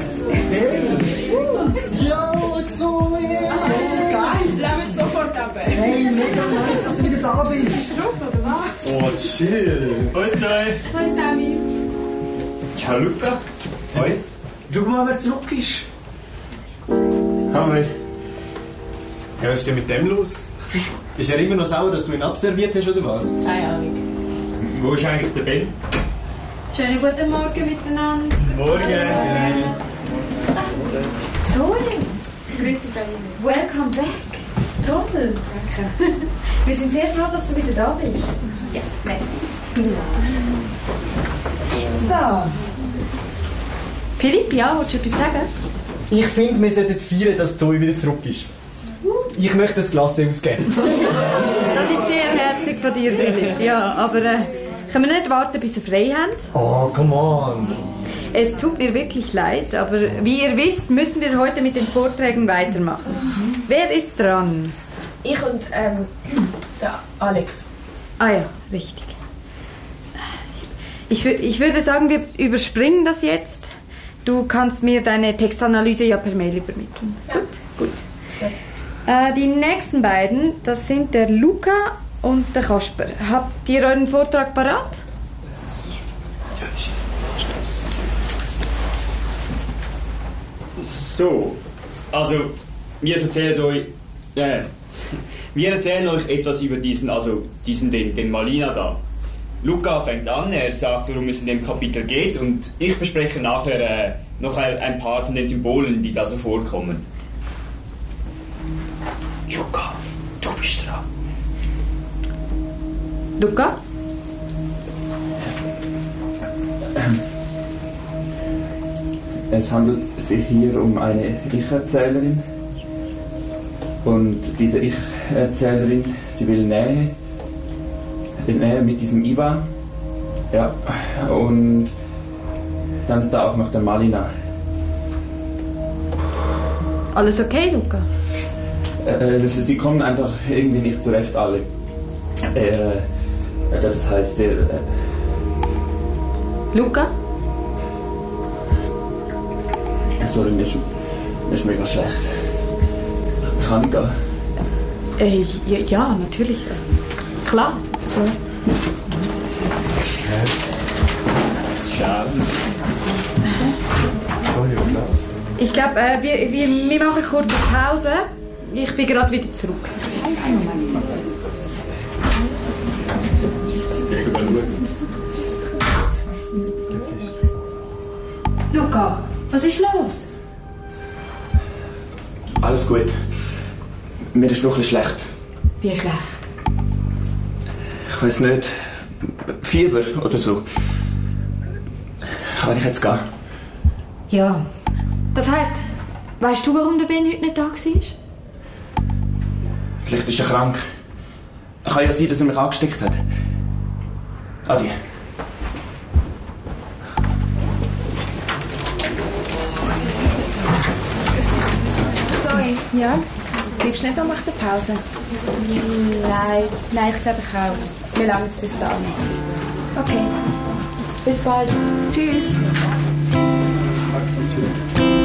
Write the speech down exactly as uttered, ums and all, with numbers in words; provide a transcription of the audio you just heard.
Alex! Hey! Yo, Zoe! Geil, lass mich sofort ab. Hey, mega nice, dass du wieder da bist! Drauf, oder was? Oh, chill! Hoi Zoe! Hoi Sammy! Ciao Luca! Hoi! Schau mal, wer zurück ist! Hallo! Ja, was ist denn mit dem los? Ist er immer noch sauer, dass du ihn abserviert hast, oder was? Keine Ahnung. Wo ist eigentlich der Ben? Schönen guten Morgen miteinander. Morgen! Zoe, Grüezi, Frau. welcome back. Toll. Danke. Wir sind sehr froh, dass du wieder da bist. Ja, merci. So. Philipp, ja, willst du etwas sagen? Ich finde, wir sollten feiern, dass Zoe wieder zurück ist. Ich möchte das Glas ausgeben. Das ist sehr herzig von dir, Philipp. Ja, aber äh, können wir nicht warten, bis wir frei haben? Oh, come on. Es tut mir wirklich leid, aber wie ihr wisst, müssen wir heute mit den Vorträgen weitermachen. Wer ist dran? Ich und ähm, der Alex. Ah ja, richtig. Ich, wür- ich würde sagen, wir überspringen das jetzt. Du kannst mir deine Textanalyse ja per Mail übermitteln. Ja. Gut, gut. Äh, die nächsten beiden, das sind der Luca und der Kasper. Habt ihr euren Vortrag parat? So, also wir erzählen euch, äh, wir erzählen euch etwas über diesen, also diesen den, den Malina da. Luca fängt an, er sagt, worum es in dem Kapitel geht, und ich bespreche nachher äh, noch ein, ein paar von den Symbolen, die da so vorkommen. Luca, du bist dran. Luca? Es handelt sich hier um eine Ich-Erzählerin. Und diese Ich-Erzählerin, sie will Nähe. Nähe mit diesem Ivan. Ja. Und dann ist da auch noch der Malina. Alles okay, Luca? Äh, sie kommen einfach irgendwie nicht zurecht, alle. Äh, das heißt, der. Äh, Luca? Sorry, mir ist, mir ist mega schlecht. Kann ich gehen? Äh, ja, ja, natürlich. Also, klar. Schade. Sorry, was läuft? Ich glaube, äh, wir, wir, wir machen kurz eine Pause. Ich bin gerade wieder zurück. Luca, was ist los? Alles gut. Mir ist noch ein bisschen schlecht. Wie schlecht? Ich weiß nicht. Fieber oder so. Kann ich jetzt gehen? Ja. Das heisst, weißt du, warum der Ben heute nicht da war? Vielleicht ist er krank. Kann ja sein, dass er mich angesteckt hat. Adi. Zoe, ja? Kriegst du nicht noch nach der Pause? Nein, nein, ich glaube ich raus. Wir langen es bis dahin. Okay. Bis bald. Tschüss. Tschüss.